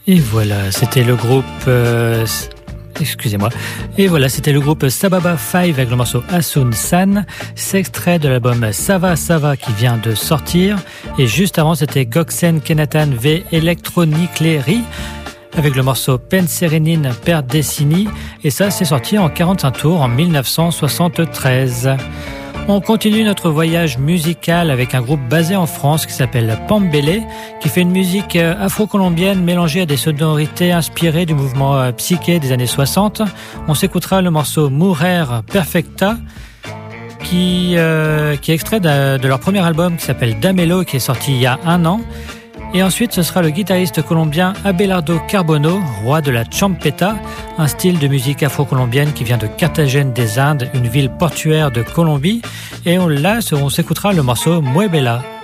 Et voilà, c'était le groupe... excusez-moi. Et voilà, c'était le groupe Sababa 5 avec le morceau Asun San. C'est extrait de l'album Sava Sava qui vient de sortir. Et juste avant, c'était Goksen Kenatan V Electronicleri avec le morceau Penserenin per Decini. Et ça, c'est sorti en 45 tours en 1973. On continue notre voyage musical avec un groupe basé en France qui s'appelle Pambélé, qui fait une musique afro-colombienne mélangée à des sonorités inspirées du mouvement psyché des années 60. On s'écoutera le morceau Mujer Perfecta, qui est extrait de leur premier album qui s'appelle Damelo, qui est sorti il y a 1 an. Et ensuite, ce sera le guitariste colombien Abelardo Carbono, roi de la champeta, un style de musique afro-colombienne qui vient de Carthagène des Indes, une ville portuaire de Colombie. Et là, on s'écoutera le morceau Muévela.